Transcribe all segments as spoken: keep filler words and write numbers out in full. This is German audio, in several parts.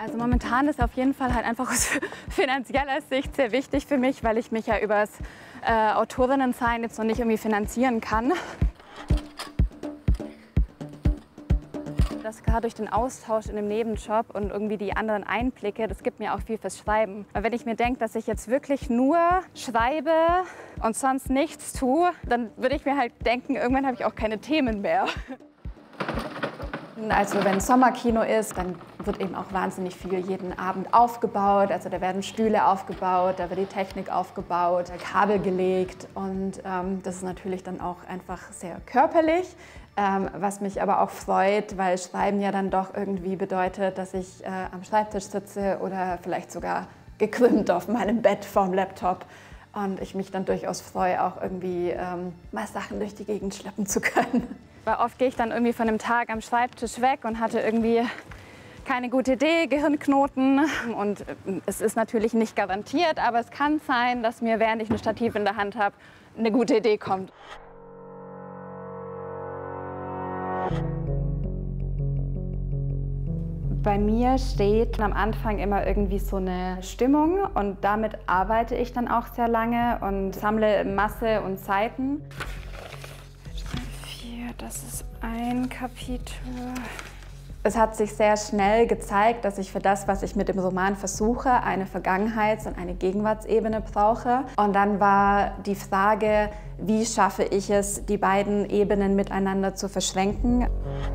Also momentan ist auf jeden Fall halt einfach aus finanzieller Sicht sehr wichtig für mich, weil ich mich ja übers äh, Autorinnensein jetzt noch nicht irgendwie finanzieren kann. Das gerade durch den Austausch in dem Nebenjob und irgendwie die anderen Einblicke, das gibt mir auch viel fürs Schreiben. Weil wenn ich mir denke, dass ich jetzt wirklich nur schreibe und sonst nichts tue, dann würde ich mir halt denken, irgendwann habe ich auch keine Themen mehr. Also wenn Sommerkino ist, dann wird eben auch wahnsinnig viel jeden Abend aufgebaut. Also da werden Stühle aufgebaut, da wird die Technik aufgebaut, Kabel gelegt und ähm, das ist natürlich dann auch einfach sehr körperlich. Ähm, was mich aber auch freut, weil Schreiben ja dann doch irgendwie bedeutet, dass ich äh, am Schreibtisch sitze oder vielleicht sogar gekrümmt auf meinem Bett vorm Laptop und ich mich dann durchaus freue, auch irgendwie ähm, mal Sachen durch die Gegend schleppen zu können. Weil oft gehe ich dann irgendwie von einem Tag am Schreibtisch weg und hatte irgendwie keine gute Idee, Gehirnknoten. Und es ist natürlich nicht garantiert, aber es kann sein, dass mir, während ich ein Stativ in der Hand habe, eine gute Idee kommt. Bei mir steht am Anfang immer irgendwie so eine Stimmung und damit arbeite ich dann auch sehr lange und sammle Masse und Seiten. Das ist ein Kapitel. Es hat sich sehr schnell gezeigt, dass ich für das, was ich mit dem Roman versuche, eine Vergangenheits- und eine Gegenwartsebene brauche. Und dann war die Frage, wie schaffe ich es, die beiden Ebenen miteinander zu verschränken.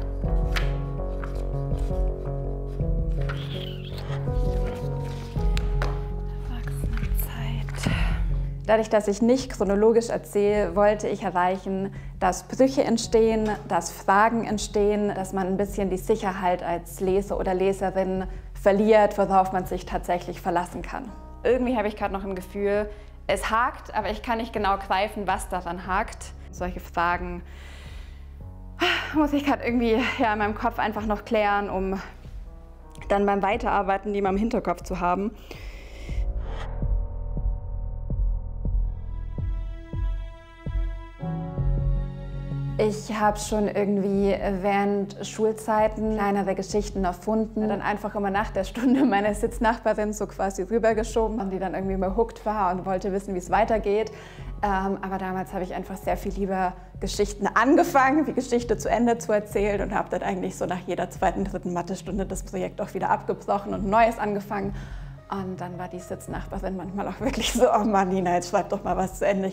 Dadurch, dass ich nicht chronologisch erzähle, wollte ich erreichen, dass Brüche entstehen, dass Fragen entstehen, dass man ein bisschen die Sicherheit als Leser oder Leserin verliert, worauf man sich tatsächlich verlassen kann. Irgendwie habe ich gerade noch ein Gefühl, es hakt, aber ich kann nicht genau greifen, was daran hakt. Solche Fragen muss ich gerade irgendwie ja, in meinem Kopf einfach noch klären, um dann beim Weiterarbeiten die mal im Hinterkopf zu haben. Ich habe schon irgendwie während Schulzeiten kleinere Geschichten erfunden. Dann einfach immer nach der Stunde meine Sitznachbarin so quasi rübergeschoben, und die dann irgendwie mal hooked war und wollte wissen, wie es weitergeht. Ähm, aber damals habe ich einfach sehr viel lieber Geschichten angefangen, die Geschichte zu Ende zu erzählen und habe dann eigentlich so nach jeder zweiten, dritten Mathestunde das Projekt auch wieder abgebrochen und ein neues angefangen. Und dann war die Sitznachbarin manchmal auch wirklich so, oh Mann, Nina, jetzt schreib doch mal was zu Ende.